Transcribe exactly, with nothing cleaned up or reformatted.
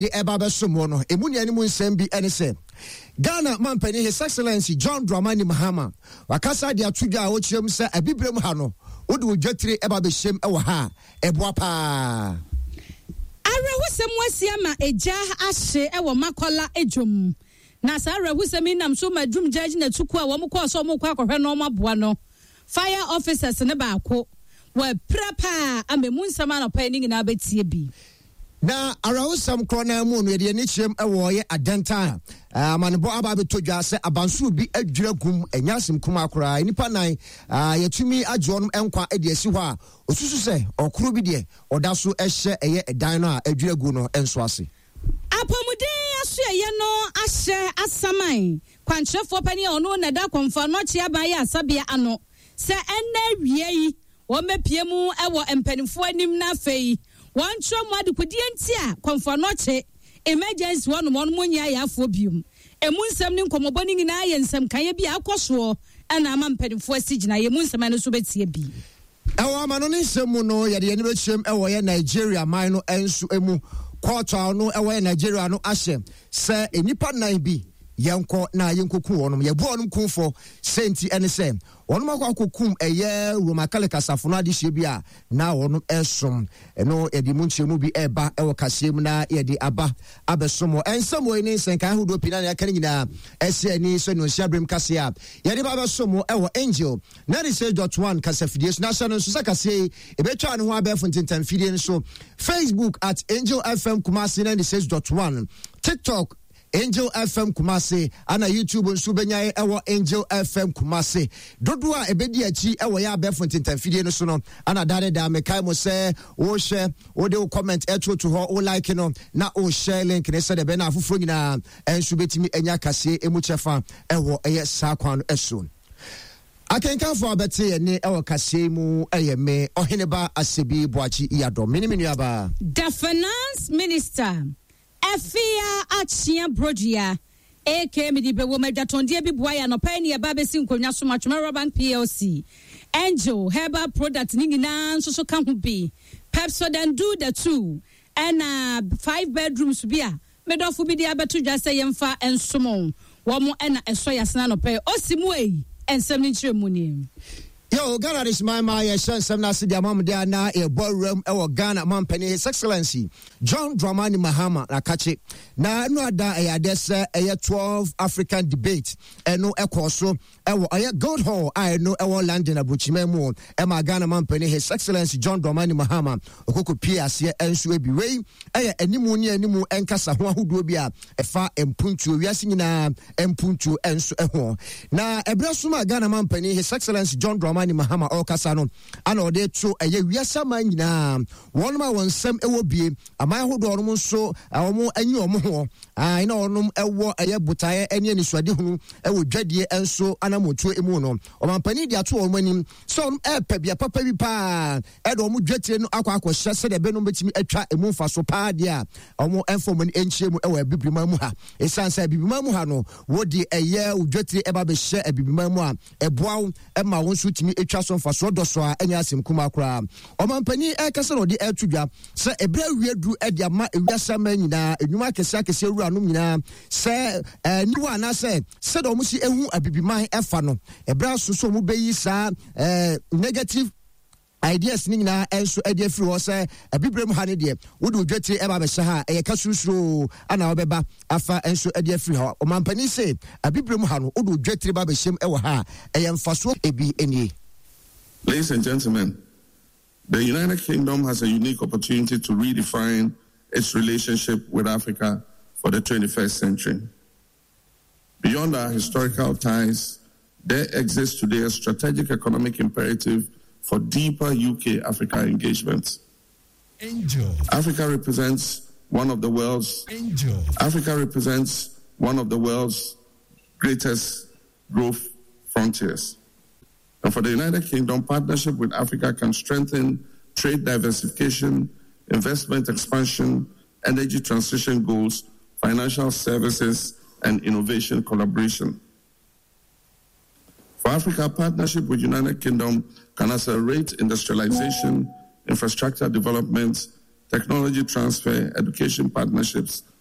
the Ebaba Sumono, Emunianimun Sembi, and say, Ghana Mampeni, His Excellency John Dramani Mahama, Wakasa dia Tuja, Ochim, Sir, a Biblem Hano, Udu Jetri Ebabishim, Ewaha, Ebwapa. Arahusem wasiama eja ashe ewo makola ejum. Na sa arahusem nam so madrum judge na tuku a wo mkọ so mkọ akohwe no maboa no. Fire officers ne baako we prapa amemu nsama na pa ni na betie bi. Na arahusem krona mu no de ni kyerem ewo ye adenta amanebo aba betodwa se abansu bi adwira gum enyasim kuma akora nipa nan yatumi agye onum enkwa ede asi ho a osusu se okoro bi de odaso ehye eye edan no a adwira gu no enso ase apomuden aso eye no ahye asaman kwantrefo pani ono na da konfa no chia ban ya asabia ano se ena wie yi wo mepie mu ewo empanifo anim na afei one trom adukudi entia konfa no che emergency one mon munya ya afo bium emu nsem ni nkomoboni nyina ye nsem kan bi akoso ana ama mpanifo asigina ye mu nsem no so betie bi ewa mano ni nsem no ye de ni bechem ewo ye Nigeria man no ensu emu quarter no ewo ye Nigeria no ahye se enipa nan bi yenko na yenkoku wonum ye bo onum kunfo senti ene se wonum akwakokum eye romakale kasafo no ade hye bia na wonum esom eno edi munchemu bi eba ewo kasem na yedi aba abesomo ensemo eni senkan hudo pina na kan nyina ese ani so no hyabrem kase a yedi ba besomo ewo angel ninety-six point one kasafidie na so no so kase ebetwa ne ho abefo ntintan fidie so Facebook at Angel F M Kumasi ninety-six point one, TikTok Angel F M Kumasi, ana YouTube nso benyae ewo Angel F M Kumasi. Dodo a ebedi achi ewo ya abefo ntintanfidie no so no ana dare da mekai mo se wo share wo de comment eto to ho wo like no na wo share link ne se de be na afoforo nyina enso betimi enya kase emu chefa ewo eye sakwan no eso. Akenkan for abete ne ewo kase mu eye me Oheneba Asebi Boachi Iyado minimini aba. The Finance Minister Efia Achia Brodia A K Midibe Womedatondia Bibuaya no Pioneer Babesi Nkonya so Machomero Bank P L C Angel Herbal Product Ningina so so can be Pepsodent do the two and uh, five bedrooms bia medofu bi dia beto dwa say yemfa ensomon wo mo na eso yasna no pe osimu ei ensem ni chire mu ni. Yo, Ghana is my my son, some nasi dia mom dia na e ballroom e Ghana mampani His Excellency John Dramani Mahama na kache na no ada e adese e twelve African debate e no e koso e wo e Gold Hall I no e wo London abuchime mu e ma Ghana mampani His Excellency John Dramani Mahama okoko piase enso ebi wei e animu ni animu enkasa ho ahodo bi a e fa empuntu wiase nyina empuntu enso e ho na ebresuma Ghana mampani His Excellency John Dramani Mahama okasa no ana ode to eye wiasa man nyina won ma won sam ewo bie aman hodo onum so omo anyi omo ho ai na onum ewo eye butaye ene ani suade hunu ewo dwadie enso anamoto emu no omampani dia to omo anim so on e pa bia papa bi pa e do omo dwatire no akwa akwa se de be no betimi atwa emu mfa so pa dia omo enfom ni enchie mu ewo abibima mu ha esansa abibima mu ha no wodi eye udwatire eba be hye abibima mu a eboawo e ma won so timi etwa so mfa so do so a enya asem kuma kra omampani e kase no de etudwa se ebra wiedu e de ama ewiasa ma nyina enwuma kese akese wura no nyina se niwa na se se do mu si ehu abibiman efa no ebra so so mu beyi sa negative ideas ni nyina enso ade afiri ho se abibrem ha ne de wode odwati e ba be hye ha e kasusuro ana obeba afa enso ade afiri ho omampani se abibrem ha no wode odwati ba be hyem e wo ha e yemfaso ebi enie. Ladies and gentlemen, the United Kingdom has a unique opportunity to redefine its relationship with Africa for the twenty-first century. Beyond our historical ties, there exists today a strategic economic imperative for deeper U K-Africa engagement. Angel. Africa represents one of the world's Angel. Africa represents one of the world's greatest growth frontiers. And for the United Kingdom, partnership with Africa can strengthen trade diversification, investment expansion, energy transition goals, financial services, and innovation collaboration. For Africa, partnership with the United Kingdom can accelerate industrialization, infrastructure development, technology transfer, education partnerships,